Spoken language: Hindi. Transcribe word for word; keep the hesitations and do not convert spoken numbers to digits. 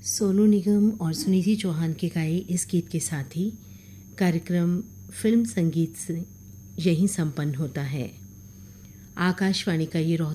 सोनू निगम और सुनिधि चौहान के गाए इस गीत के साथ ही कार्यक्रम फिल्म संगीत से यहीं संपन्न होता है। आकाशवाणी का ये